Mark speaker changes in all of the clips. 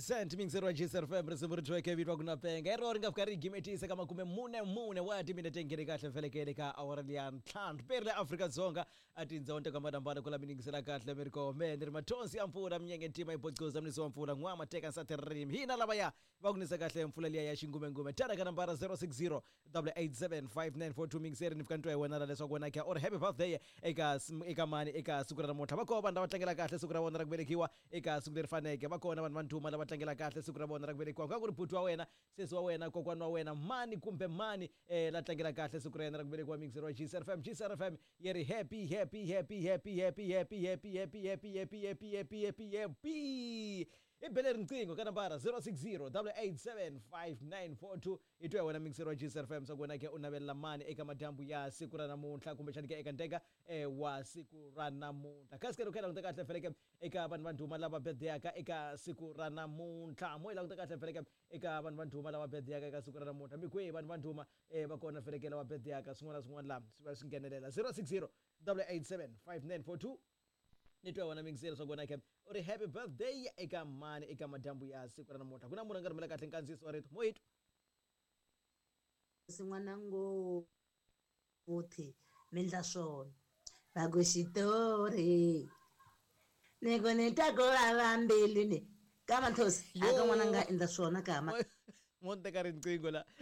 Speaker 1: 100% mingzero Gisel FM risuburichweke vitwa kunapenga ero ringafukari gimetisa kama kume mune wati minetengere kahle felekele ka Aurelian Plant perle Africa Zonga atinza onte kama dambana kula miningisela kahle America men matonsi amfura mnyenge ntima ipodgoza mniso amfura ngwama teka saterim hina labaya bakunisa kahle mfulalia ya shingume tada kana nambara 060 8875942 mingzero nifukantwa iwana leswa kuona kia or happy birthday eka mani eka sukura na mota bakoba ndabatangela kahle sukura wana rakubelekiwa eka sukura faneke bakona mantuma labatangela kahle sukura bona rakubelekiwa ngakuri putu wa wena sesi wa wena kokwana wa wena mani kumbe mani latangela kahle sukura yana rakubelekiwa mingzero Gisel FM yeri happy ibele rincingo kanambara 060 itwe wena mingzero Gisel FM sokona ke unabela mani eka madambu ya siku ra namuntlha kumbe chanike eka ndeka wa siku ra namuntlha kasikero khela ngita kahle feleke eka vanhu vanduma lava birthday yaka eka siku ra namuntlha moyela ngita kahle feleke eka vanhu vanduma lava birthday yaka eka siku ra namuntlha mikwe vanhu vanduma vakona felekela wa birthday yaka swin'wana la swi nghenelela 060 8875942 nitwa wana mingzelo sokona ke uri happy birthday eka mani eka madambu ya siku ra namuntlha kuna munhu ngarimela kahle nkandziso wa rito moyito
Speaker 2: sin'wanango uthi mindla swona vakuxitori ni ku ni ta ku vava mbilwini ka mathosi aka n'wana nga endla swona kama
Speaker 1: monteka riqingho la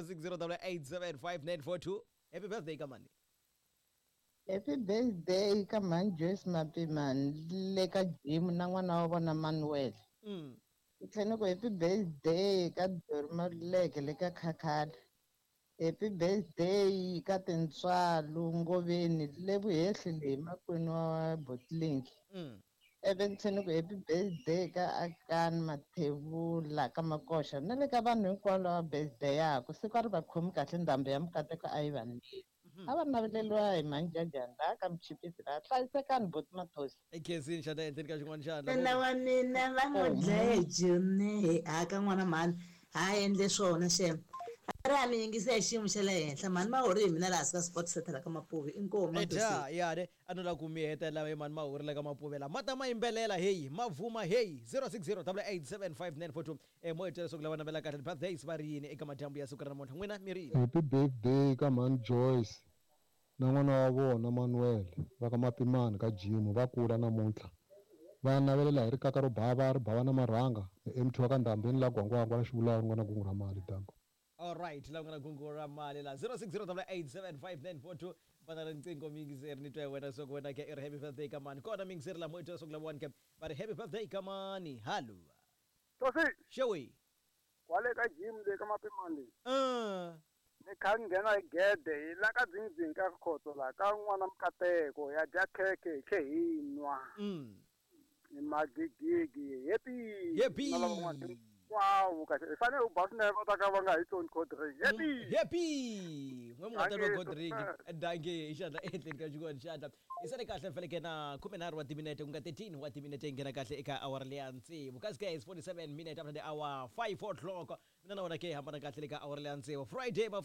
Speaker 1: 060 happy birthday ka mani.
Speaker 3: Happy birthday ka man Joyce Mapimani le ka gym na n'wana wa vona Manuel. Tlhela ku happy birthday ka Dorma Leke le ka Khakhala. Happy birthday ka Tintswalo Ngoveni le vuhehli le makwenu wa Botlink. Even tlhela ku happy birthday ka Akan Mathevula ka Makosha na le ka vanhu hinkwavo va birthday yako siku ri va khomi kahle ndhambi ya mukateko a yi vanile. Ava naveleliwa hi manjajanda ka mchipisi la hlayisekani bot mathosi
Speaker 1: ekhensini xana endzeni ka xin'wana xana
Speaker 2: tenda wa mina va n'wi dlaye jone aka n'wana mani ha endle swona shem ari a mi yingisa hi xiyimo xa le henhla mani ma hori hi mina laha ka sport center ka Mapuve inkomo
Speaker 1: ja yade anola ku mi hetela we mani ma hori ka Mapuve la mata ma imbelela hey mavuma hey 060 8875942 mo etela sokula wana bela kahle birthday svarini eka madambu ya siku ra namuntlha n'wina miri
Speaker 4: happy birthday ka man Joyce na n'wana wa vona Manuel va ka Mapimani ka gym va kula namuntlha va navelela hi rikaka ro bava ri bava na marhanga emthiwa ka ndhambeni la gwangwangwa la xivulaku n'wana gungu ra mali dango.
Speaker 1: All right la ngana gungu ra mali la 060 8875942 bana rincingo mingizeri nitwe wena sokwena ke happy birthday ka mani kona mingizeri la moito sokula one ke but happy birthday ka mani hallo
Speaker 5: Tosi
Speaker 1: shewe
Speaker 5: wale ka gym le ka Mapimani ni kha nghena gede la ka dzindzini ka khotso la ka n'wana mukateko ya dya kheke khe hinwa ni magigigi happy wow kahle fanele u basine va ta ka va nga hi tsoni code
Speaker 1: happy ngwe mutano Godric dange ishadla ehle ka jikoni shadla isale kahle mfeleke na 13 wa timinete kunga 13 wa timinete ngena kahle eka Aurelian Bukaske is 47 minutes after the hour 5 o'clock mina naona ke hambana kahle eka Aurelian Friday